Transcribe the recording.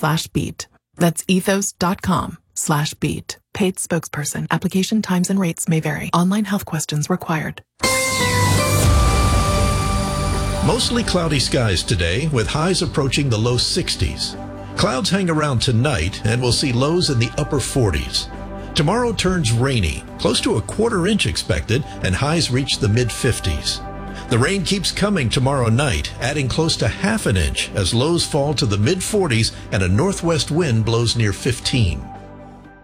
ethos.com/beat. That's ethos.com/beat. Paid spokesperson. Application times and rates may vary. Online health questions required. Mostly cloudy skies today with highs approaching the low 60s. Clouds hang around tonight and we'll see lows in the upper 40s. Tomorrow turns rainy, close to a quarter inch expected, and highs reach the mid-50s. The rain keeps coming tomorrow night, adding close to half an inch as lows fall to the mid-40s and a northwest wind blows near 15.